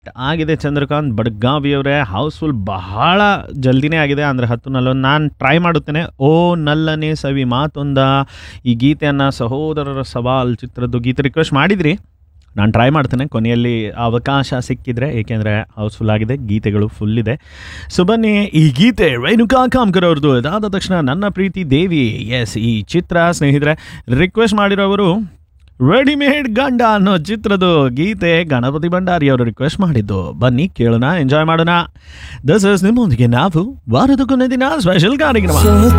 ಆಗಿದೆ ಚಂದ್ರಕಾಂತ್ ಬಡ್ಗಾವಿಯವರೇ. ಹೌಸ್ಫುಲ್ ಬಹಳ ಜಲ್ದಿನೇ ಆಗಿದೆ, ಅಂದರೆ 10 ನಾನು ಟ್ರೈ ಮಾಡುತ್ತೇನೆ. ಓ ನಲ್ಲನೇ ಸವಿ ಮಾತೊಂದ, ಈ ಗೀತೆಯನ್ನು ಸಹೋದರರ ಸವಾಲ್ ಚಿತ್ರದ್ದು ಗೀತೆ ರಿಕ್ವೆಸ್ಟ್ ಮಾಡಿದ್ರಿ. ನಾನು ಟ್ರೈ ಮಾಡ್ತೇನೆ ಕೊನೆಯಲ್ಲಿ ಅವಕಾಶ ಸಿಕ್ಕಿದ್ರೆ, ಏಕೆಂದರೆ ಹೌಸ್ಫುಲ್ ಆಗಿದೆ, ಗೀತೆಗಳು ಫುಲ್ ಇದೆ. ಸೊ ಬನ್ನಿ, ಈ ಗೀತೆ ರೇಣುಕಾ ಕಾಮ್ಕರ್ ಅವ್ರದ್ದು. ಅದಾದ ತಕ್ಷಣ ನನ್ನ ಪ್ರೀತಿ ದೇವಿ. ಎಸ್, ಈ ಚಿತ್ರ ಸ್ನೇಹಿತರೆ ರಿಕ್ವೆಸ್ಟ್ ಮಾಡಿರೋವರು ರೆಡಿಮೇಡ್ ಗಂಡ ಅನ್ನೋ ಚಿತ್ರದ ಗೀತೆ ಗಣಪತಿ ಭಂಡಾರಿ ಅವರು ರಿಕ್ವೆಸ್ಟ್ ಮಾಡಿದ್ದು. ಬನ್ನಿ ಕೇಳೋಣ, ಎಂಜಾಯ್ ಮಾಡೋಣ. ದಿಸ್ ಇಸ್ ನಿಮ್ಮೊಂದಿಗೆ ನಾವು ವಾರದ ಕೊನೆ ದಿನ ಸ್ಪೆಷಲ್ ಕಾರ್ಯಕ್ರಮ.